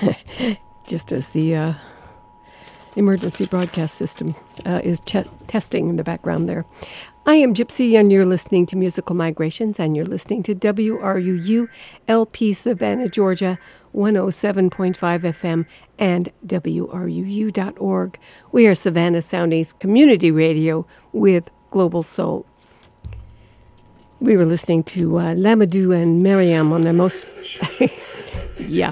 just as the emergency broadcast system is testing in the background there. I am Gypsy, and you're listening to Musical Migrations, and you're listening to WRUU LP Savannah, Georgia, 107.5 FM, and WRUU.org. We are Savannah Sounding's community radio with Global Soul. We were listening to Lamadou and Miriam on their most... yeah.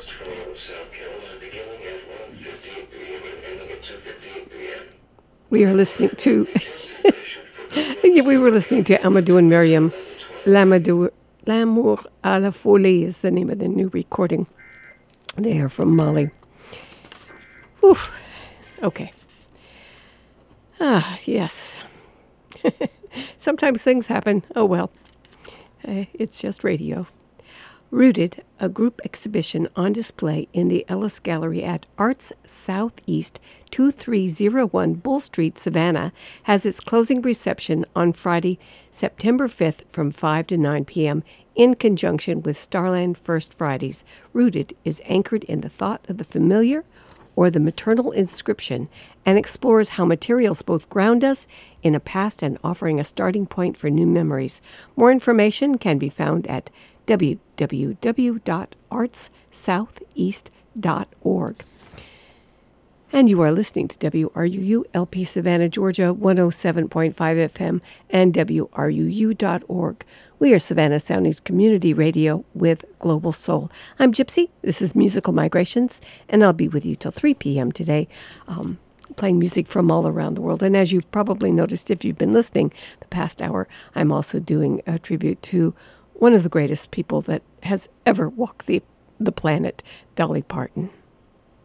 We are listening to... we were listening to Amadou and Miriam. L'amour à la folie is the name of the new recording. They are from Mali. Oof. Okay. Ah, yes. Sometimes things happen. Oh, well. It's just radio. Rooted, a group exhibition on display in the Ellis Gallery at Arts Southeast 2301 Bull Street, Savannah, has its closing reception on Friday, September 5th from 5 to 9 p.m. in conjunction with Starland First Fridays. Rooted is anchored in the thought of the familiar or the maternal inscription and explores how materials both ground us in a past and offering a starting point for new memories. More information can be found at www.artssoutheast.org. And you are listening to WRUU LP Savannah, Georgia, 107.5 FM, and WRUU.org. We are Savannah Sounding's community radio with Global Soul. I'm Gypsy. This is Musical Migrations, and I'll be with you till 3 p.m. today, playing music from all around the world. And as you've probably noticed if you've been listening the past hour, I'm also doing a tribute to one of the greatest people that has ever walked the planet, Dolly Parton.